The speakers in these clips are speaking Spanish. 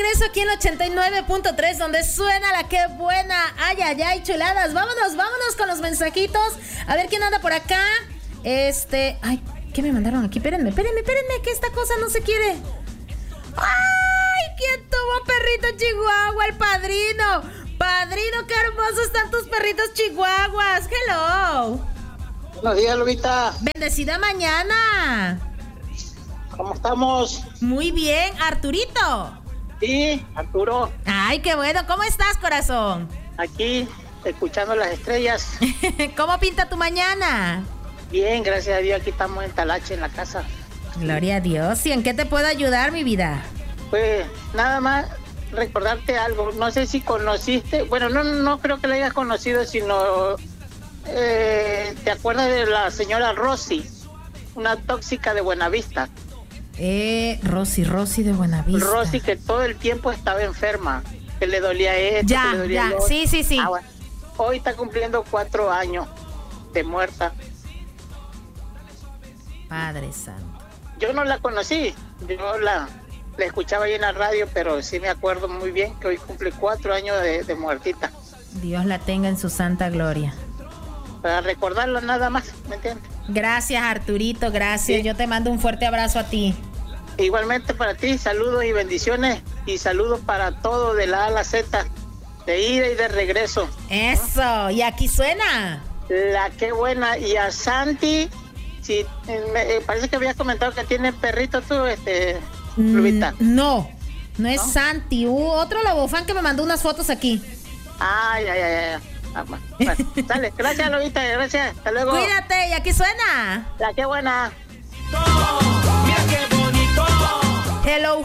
regreso aquí en 89.3, donde suena la que buena. Ay, ay, ay, chuladas. Vámonos con los mensajitos. A ver quién anda por acá. Ay, ¿qué me mandaron aquí? Espérenme, que esta cosa no se quiere. ¡Ay! ¿Quién tuvo perrito chihuahua? El padrino. Padrino, qué hermosos están tus perritos chihuahuas. Hello. Buenos días, Lupita. Bendecida mañana. ¿Cómo estamos? Muy bien, Arturito. Sí, Arturo. Ay, qué bueno. ¿Cómo estás, corazón? Aquí, escuchando las estrellas. ¿Cómo pinta tu mañana? Bien, gracias a Dios. Aquí estamos en Talache, en la casa. Gloria a Dios. ¿Y en qué te puedo ayudar, mi vida? Pues, nada más recordarte algo. No sé si conociste, bueno, no creo que la hayas conocido, sino... ¿te acuerdas de la señora Rosy? Una tóxica de Buenavista. Rosy de Buenavista. Rosy, que todo el tiempo estaba enferma, que le dolía esto, que le dolía lo otro. Sí. Bueno, hoy está cumpliendo 4 años de muerta. Padre Santo. Yo no la conocí, yo la escuchaba ahí en la radio, pero sí me acuerdo muy bien que hoy cumple 4 años de muertita. Dios la tenga en su santa gloria. Para recordarlo nada más, ¿me entiendes? Gracias, Arturito, gracias. Sí. Yo te mando un fuerte abrazo a ti. Igualmente para ti, saludos y bendiciones, y saludos para todo de la A a la Z, de ida y de regreso. Eso, y aquí suena la que buena. Y a Santi, sí, parece que habías comentado que tiene perrito tú, Lupita. No es Santi, otro lobofán que me mandó unas fotos aquí. Ay. Bueno, dale, gracias, Lobita, gracias, hasta luego. Cuídate, y aquí suena la que buena. Mira qué bonito. Hello.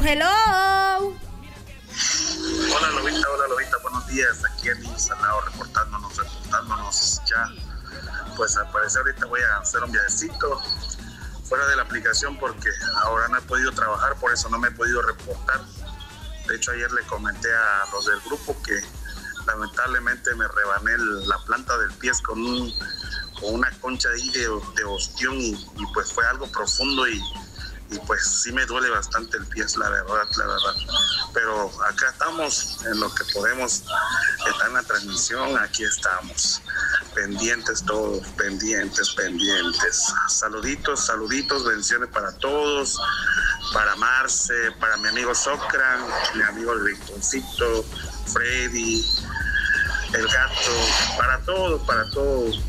Hola Lobita, buenos días. Aquí en Niño Salado reportándonos ya. Pues al parecer ahorita voy a hacer un viajecito fuera de la aplicación porque ahora no he podido trabajar, por eso no me he podido reportar. De hecho ayer le comenté a los del grupo que lamentablemente me rebané la planta del pie con una concha ahí de ostión y pues fue algo profundo y pues sí me duele bastante el pie, la verdad. Pero acá estamos en lo que podemos, está en la transmisión, aquí estamos. Pendientes todos, pendientes. Saluditos, bendiciones para todos, para Marce, para mi amigo Socran, mi amigo el Ritoncito, Freddy, el gato, para todos.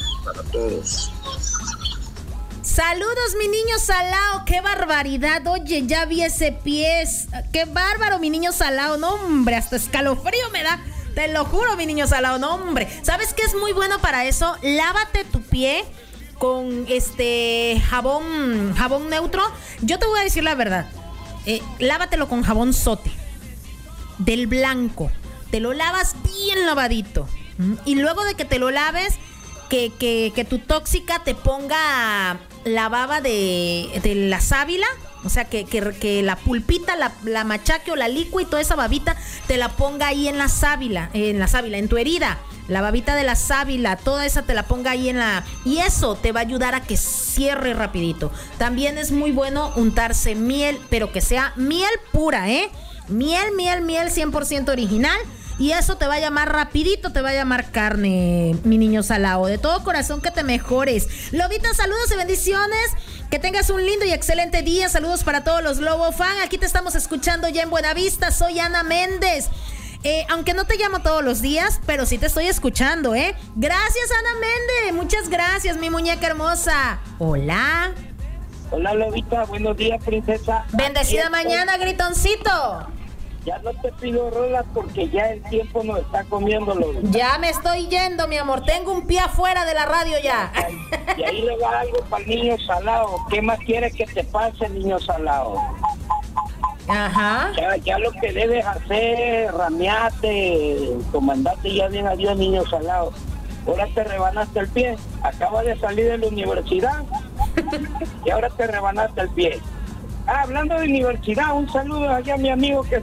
Saludos, mi niño salao, qué barbaridad, oye, ya vi ese pie, qué bárbaro, mi niño salao, no hombre, hasta escalofrío me da, te lo juro, mi niño salao, no hombre, ¿sabes qué es muy bueno para eso? Lávate tu pie con jabón neutro. Yo te voy a decir la verdad, lávatelo con jabón Sote, del blanco, te lo lavas bien lavadito, y luego de que te lo laves, que tu tóxica te ponga la baba de la sábila, o sea, que la pulpita, la machaque o la licua y toda esa babita te la ponga ahí en la sábila, en tu herida, la babita de la sábila, toda esa te la ponga ahí y eso te va a ayudar a que cierre rapidito. También es muy bueno untarse miel, pero que sea miel pura, miel 100% original. Y eso te va a llamar rapidito, te va a llamar carne, mi niño salao. De todo corazón que te mejores. Lobita, saludos y bendiciones. Que tengas un lindo y excelente día. Saludos para todos los Lobo Fan. Aquí te estamos escuchando ya en Buenavista. Soy Ana Méndez. Aunque no te llamo todos los días, pero sí te estoy escuchando, Gracias, Ana Méndez. Muchas gracias, mi muñeca hermosa. Hola. Hola, Lobita. Buenos días, princesa. Bendecida mañana, gritoncito. Ya no te pido rolas porque ya el tiempo nos está comiendo, Lobita. Ya me estoy yendo, mi amor. Tengo un pie afuera de la radio ya. Y ahí le va algo para el niño salado. ¿Qué más quieres que te pase, niño salado? Ajá. Ya lo que debes hacer, rameate, comandate ya bien a Dios, niño salado. Ahora te rebanaste el pie. Acabas de salir de la universidad y ahora te rebanaste el pie. Hablando de universidad, un saludo allá a mi amigo que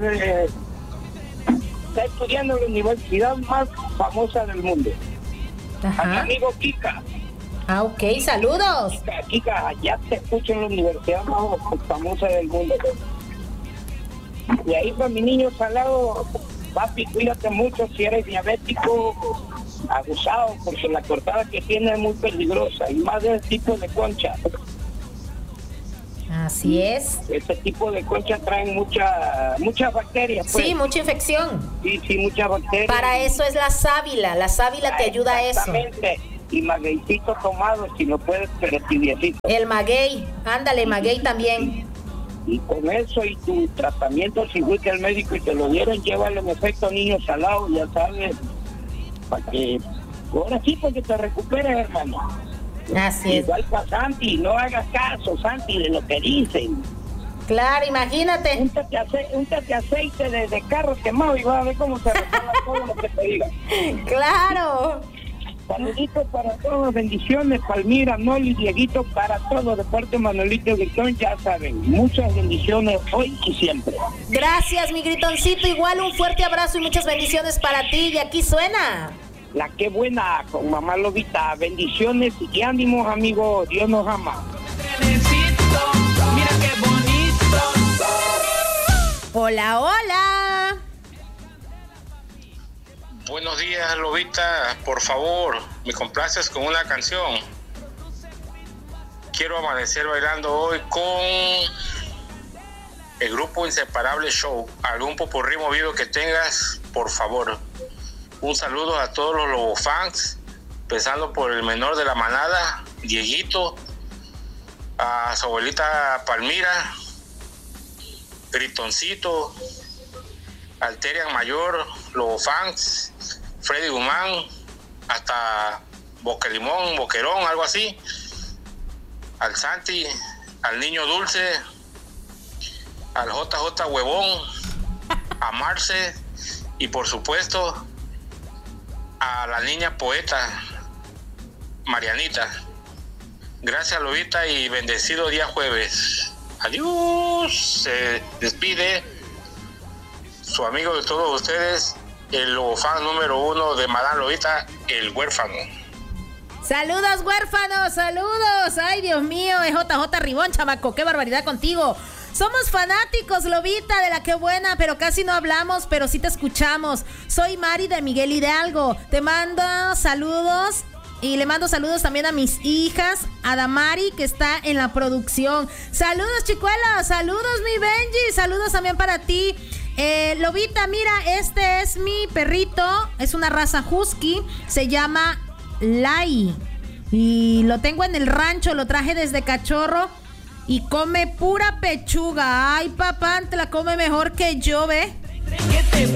está estudiando en la universidad más famosa del mundo. Ajá. A mi amigo Kika. Ok, saludos. Kika, allá te escucho en la universidad más famosa del mundo. Y ahí para mi niño salado, papi, cuídate mucho si eres diabético, abusado, porque la cortada que tiene es muy peligrosa, y más de ese tipo de concha. Así es. Este tipo de conchas traen muchas bacterias. Pues. Sí, mucha infección. Sí, muchas bacterias. Para eso es la sábila. La sábila te ayuda a eso. Exactamente. Y magueycito tomado, si lo puedes, pero tibiecito. El maguey. Ándale, maguey también. Y con eso y tu tratamiento, si fuiste al médico y te lo dieron, llévalo en efecto niño salado, ya sabes, para que ahora sí, porque te recuperes, hermano. Así es. Igual para Santi, no hagas caso, Santi, de lo que dicen. Claro, imagínate. Úntate aceite de carro quemado y vas a ver cómo se resbala todo lo que te diga. Claro. Saluditos para todos, bendiciones, Palmira, Noli, Dieguito, para todos, de parte de Manuelito Gritón, ya saben, muchas bendiciones hoy y siempre. Gracias, mi gritoncito. Igual un fuerte abrazo y muchas bendiciones para ti. Y aquí suena. La que buena con mamá Lobita, bendiciones y ánimos, amigos, Dios nos ama. Mira qué bonito. Hola, hola. Buenos días, Lobita, por favor, me complaces con una canción. Quiero amanecer bailando hoy con el grupo Inseparable Show. Algún popurrí movido que tengas, por favor. Un saludo a todos los Lobofans, empezando por el menor de la manada, Dieguito, a su abuelita Palmira, Gritoncito, Alterian Mayor, Lobofans, Freddy Guzmán, hasta Boquelimón, Boquerón, algo así, al Santi, al Niño Dulce, al JJ Huevón, a Marce y por supuesto a la niña poeta Marianita. Gracias, Lobita, y bendecido día jueves. Adiós. Se despide su amigo de todos ustedes, el Lobofan número 1 de Madame Lobita, el huérfano. Saludos, huérfanos, saludos. Ay, Dios mío, es JJ Ribón, chamaco, qué barbaridad contigo. Somos fanáticos, Lobita, de la que buena, pero casi no hablamos, pero sí te escuchamos. Soy Mari de Miguel Hidalgo. Te mando saludos y le mando saludos también a mis hijas, a Damari, que está en la producción. Saludos, chicuelos, saludos, mi Benji, saludos también para ti. Lobita, mira, este es mi perrito, es una raza husky, se llama Lai y lo tengo en el rancho, lo traje desde cachorro y come pura pechuga. Ay, papá, te la come mejor que yo, ¿ve?